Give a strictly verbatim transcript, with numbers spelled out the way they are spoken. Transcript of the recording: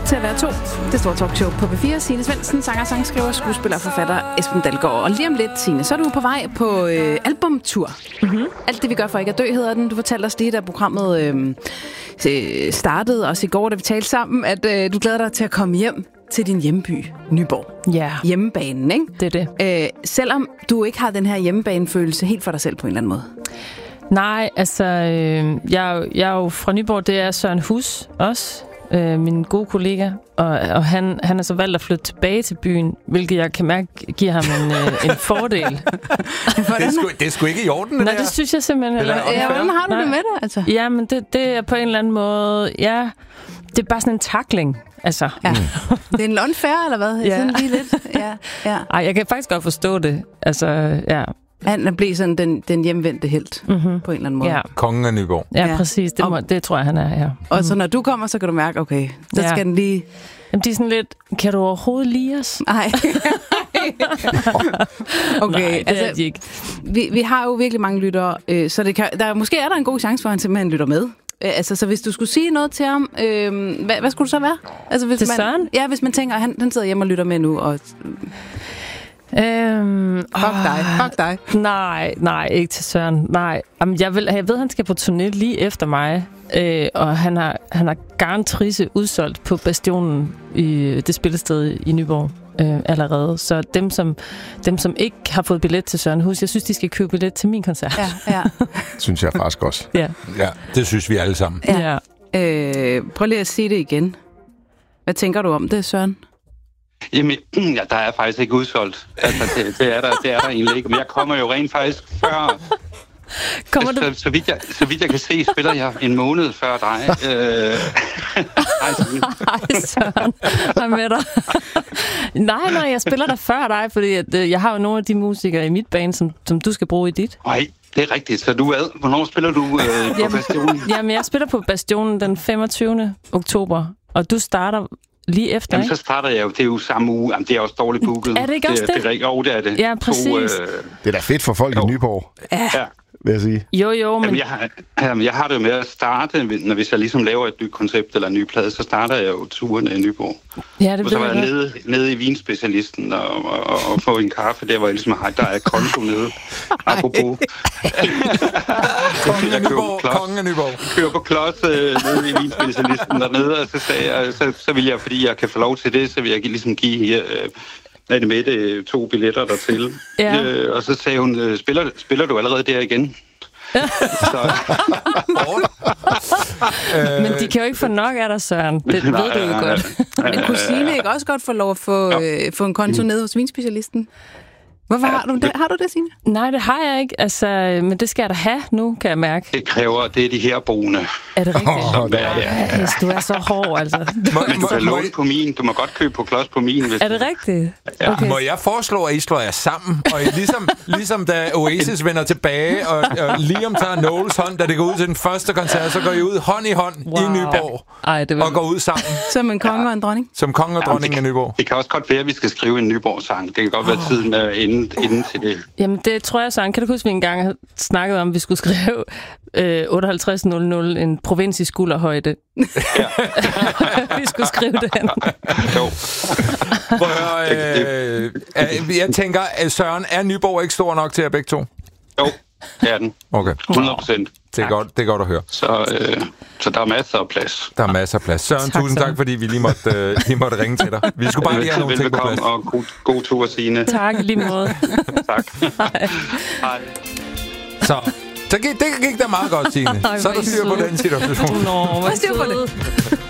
til at være to. Det store talkshow på P fire. Signe Svendsen, sanger, sangskriver, skuespiller, forfatter Esben Dalgaard. Og lige om lidt, Signe, så er du på vej på øh, albumtur. Mm-hmm. Alt det, vi gør for ikke at dø, hedder den. Du fortalte os lige, da programmet øh, startede, også i går, da vi talte sammen, at øh, du glæder dig til at komme hjem til din hjemby, Nyborg. Ja. Hjemmebanen, ikke? Det er det. Øh, selvom du ikke har den her hjemmebanefølelse helt for dig selv på en eller anden måde. Nej, altså, øh, jeg, er jo, jeg er jo fra Nyborg, det er Søren Hus også, øh, min gode kollega, og, og han, han er så valgt at flytte tilbage til byen, hvilket jeg kan mærke giver ham en, øh, en fordel. det, er sgu, det er sgu ikke i orden, det Nej, der. det synes jeg simpelthen. Eller, ja, hvordan har du Nej. det med det, altså? Ja, men det, det er på en eller anden måde, ja, det er bare sådan en tackling. Altså. Ja. Det er en unfair, eller hvad? Ja. Sådan lige lidt. Ja, ja. Ej, jeg kan faktisk godt forstå det. Altså, ja. Han blev sådan den, den hjemvendte helt, mm-hmm. på en eller anden måde. Ja. Kongen af Nyborg. Ja, ja. præcis. Det, må, det tror jeg, han er, ja. Og så når du kommer, så kan du mærke, okay, så ja. skal den lige... Jamen, de er sådan lidt, kan du overhovedet lide os? Nej. Okay, Nej, det altså, er de ikke. Vi, vi har jo virkelig mange lyttere, øh, så det kan, der, måske er der en god chance for, at han simpelthen lytter med. Øh, altså, så hvis du skulle sige noget til ham, øh, hvad, hvad skulle du så være? Altså, hvis til man, Søren? Ja, hvis man tænker, at han, han sidder hjemme og lytter med nu, og... Øhm, fuck åh, dig, fuck dig. Nej, nej, ikke til Søren. Nej. Jamen, jeg, vil, jeg ved, han skal på turné lige efter mig, øh, og han har, han har garantrisse udsolgt på Bastionen i det spillested i Nyborg øh, allerede. Så dem som, dem, som ikke har fået billet til Søren Hus, jeg synes, de skal købe billet til min koncert. Ja, ja. Synes jeg faktisk også. Ja. Ja, det synes vi alle sammen. Ja. Ja. Øh, prøv lige at sige det igen. Hvad tænker du om det, Søren? Jamen, ja, der er faktisk ikke udsolgt. Altså, det, det, er der, det er der egentlig ikke. Men jeg kommer jo rent faktisk før... Kommer så, du... så, vidt jeg, så vidt jeg kan se, spiller jeg en måned før dig. Øh... Ej, Søren. Hvad er med dig? nej, nej, jeg spiller der før dig, fordi at, øh, jeg har jo nogle af de musikere i mit band, som, som du skal bruge i dit. Nej, det er rigtigt. Så du er... Hvornår spiller du øh, på jamen, Bastionen? Jamen, jeg spiller på Bastionen den femogtyvende oktober, og du starter... Lige efter, Jamen, så starter jeg jo. Det er jo samme uge. Jamen, det er også dårligt booket. Er det ikke også det? Det er, det er, jo, det er det. Ja, præcis. To, øh... Det er da fedt for folk jo. i Nyborg. Ja. ja. Vil jeg sige. Jo, jo, men... Jamen, jeg, har, jamen, jeg har det jo med at starte, når hvis jeg ligesom laver et nyt koncept eller en ny plade, så starter jeg jo turen i Nyborg. Ja, det og så var jeg nede, nede i vinspecialisten og, og, og, og få en kaffe, der var jeg ligesom, der er konto nede. Apropos. Kongen af Nyborg. Kongen af Nyborg. Jeg kører på klods øh, nede i vinspecialisten dernede, og så sagde jeg, så, så vil jeg, fordi jeg kan få lov til det, så vil jeg ligesom give her... Øh, er det med det to billetter dertil. Ja. Øh, og så sagde hun, spiller, spiller du allerede der igen? så. Men de kan jo ikke få nok af dig, Søren. Det ved du jo godt. Men kunne Signe ikke også godt få lov at få, øh, få en konto ned hos vinspecialisten? Hvorfor har du det? Har du det, Signe? Nej, det har jeg ikke. Altså, men det skal jeg da have nu, kan jeg mærke. Det kræver, det er de her boende. Er det rigtigt? Oh, det er det. Ja, du er så hård, altså. Må, men du kan låne på min. Du må godt købe på klods på min. Hvis er det rigtigt? Ja. Okay. Må jeg foreslå, at I slår jer sammen? Og I ligesom, ligesom da Oasis vender tilbage, og, og Liam tager Noels hånd, da det går ud til den første koncert, så går I ud hånd i hånd wow. i Nyborg. Ej, det var... Og går ud sammen. Som en konge ja. og en dronning? Som konge og dronning ja, af Nyborg. Det kan også godt være, at vi skal skrive en Nyborg-sang. Det kan godt oh. være tiden med inden, inden til det. Jamen, det tror jeg, Søren. Kan du huske, vi engang havde snakket om, at vi skulle skrive øh, otteoghalvtreds nul nul, en provins i skulderhøjde? Ja. vi skulle skrive den. Jo. Prøv at høre, øh, øh, jeg tænker, at Søren, er Nyborg ikke stor nok til jer begge to? Jo, det er den. Okay. hundrede procent. Det er, godt, det er godt at høre. Så, øh, så der er masser af plads. Der er masser af plads. Søren, tak, tusind tak, fordi vi lige måtte, øh, lige måtte ringe til dig. Vi skulle bare lige have nogle ting på plads. Og god, god tur, Signe. Tak, lige måde. Tak. Hej. Hej. Så, så gik, det gik da meget godt, Signe. Så er der styr på den situation. Nå, hvad styr på det.